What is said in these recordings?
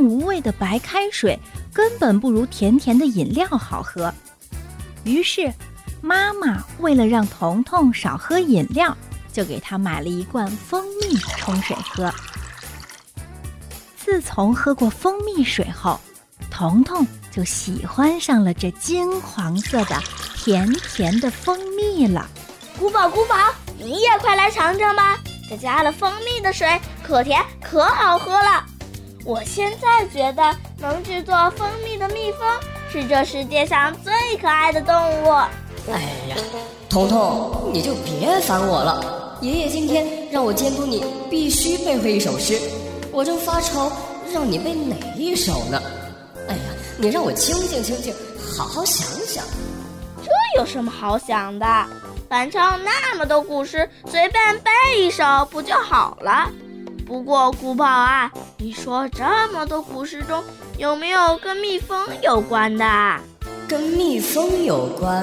无味的白开水根本不如甜甜的饮料好喝。于是妈妈为了让彤彤少喝饮料，就给他买了一罐蜂蜜冲水喝。自从喝过蜂蜜水后，彤彤就喜欢上了这金黄色的甜甜的蜂蜜了。 古堡，你也快来尝尝吧，这加了蜂蜜的水可甜可好喝了。我现在觉得能制作蜂蜜的蜜蜂是这世界上最可爱的动物。 哎呀，彤彤，你就别烦我了，爷爷今天让我监督你必须背会一首诗，我正发愁让你背哪一首呢。哎呀，你让我清静，好好想想。 这有什么好想的？反正那么多古诗，随便背一首不就好了？不过古堡啊，你说这么多古诗中有没有跟蜜蜂有关的？ 跟蜜蜂有关？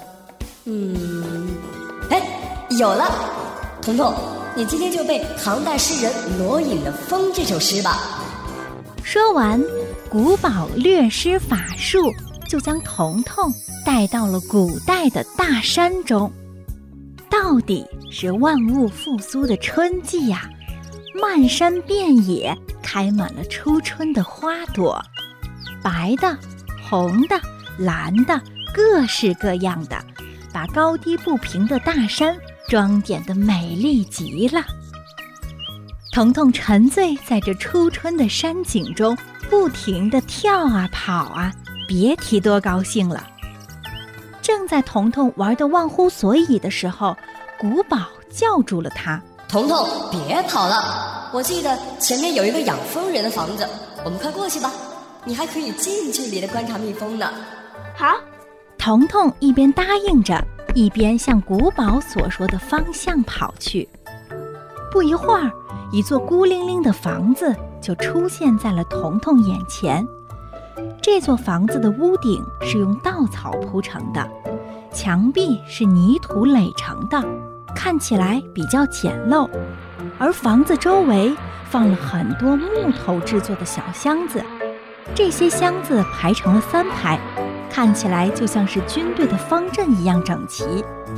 有了！彤彤，你今天就背唐代诗人罗隐的《风》这首诗吧。 说完，古堡略施法术，就将彤彤带到了古代的大山中。到底是万物复苏的春季呀，漫山遍野开满了初春的花朵，白的、红的、蓝的，各式各样的，把高低不平的大山装点得美丽极了。彤彤沉醉在这初春的山景中，不停地跳啊跑啊，别提多高兴了。正在彤彤玩得忘乎所以的时候，古堡叫住了他： 彤彤，别跑了，我记得前面有一个养蜂人的房子，我们快过去吧，你还可以近距离地观察蜜蜂呢。 好。 彤彤一边答应着，一边向古堡所说的方向跑去。不一会儿，一座孤零零的房子就出现在了彤彤眼前。这座房子的屋顶是用稻草铺成的，墙壁是泥土垒成的，看起来比较简陋。而房子周围放了很多木头制作的小箱子，这些箱子排成了3排，看起来就像是军队的方阵一样整齐。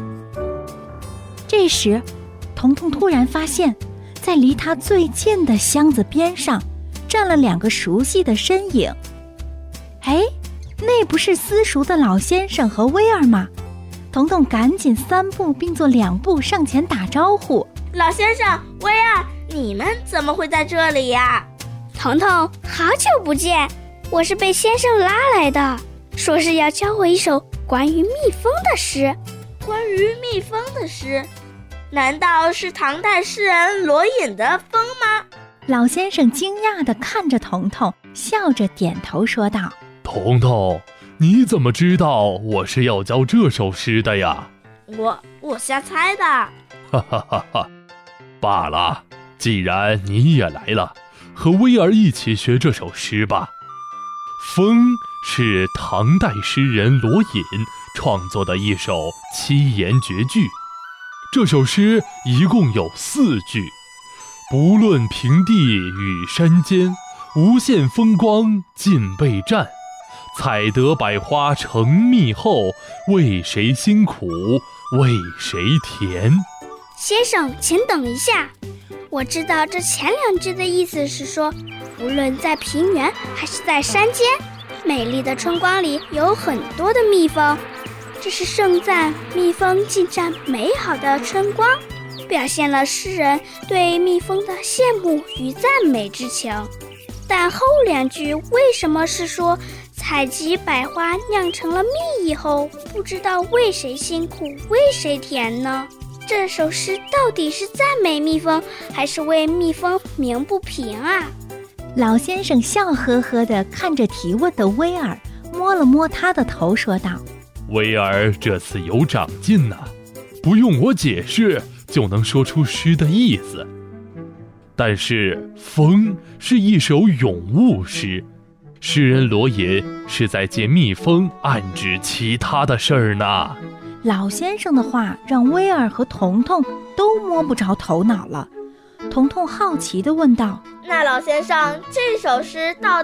这时，彤彤突然发现，在离他最近的箱子边上站了2个熟悉的身影。哎，那不是私塾的老先生和威尔吗？彤彤赶紧3步并作2步上前打招呼： 老先生，威尔，你们怎么会在这里呀？ 彤彤，好久不见，我是被先生拉来的，说是要教我一首关于蜜蜂的诗。 关于蜜蜂的诗？难道是唐代诗人罗隐的《风》吗？ 老先生惊讶地看着彤彤，笑着点头说道： 彤彤，你怎么知道我是要教这首诗的呀？ 我瞎猜的。 哈哈哈哈，罢了，既然你也来了，和威尔一起学这首诗吧。《风》是唐代诗人罗隐创作的一首7言绝句。这首诗一共有4句：不论平地与山间，无限风光尽被占。采得百花成蜜后，为谁辛苦为谁甜。 先生，请等一下，我知道这前2句的意思是说，无论在平原还是在山间，美丽的春光里有很多的蜜蜂，这是盛赞蜜蜂尽占美好的春光，表现了诗人对蜜蜂的羡慕与赞美之情。但后2句为什么是说采集百花酿成了蜜以后，不知道为谁辛苦为谁甜呢？这首诗到底是赞美蜜蜂，还是为蜜蜂鸣不平啊？ 老先生笑呵呵地看着提问的威尔，摸了摸他的头说道： 威尔这次有长进呢，不用我解释就能说出诗的意思。但是《风》是一首咏物诗，诗人罗隐是在借蜜蜂暗指其他的事儿呢。 老先生的话让威尔和彤彤都摸不着头脑了。彤彤好奇地问道： 那老先生，这首诗到